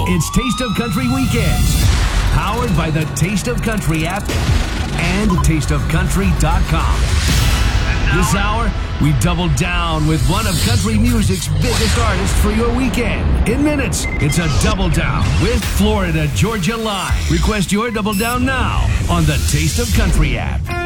It's Taste of Country Weekends, powered by the Taste of Country app and tasteofcountry.com. This hour, we double down with one of country music's biggest artists for your weekend. In minutes, it's a double down with Florida Georgia Line. Request your double down now on the Taste of Country app.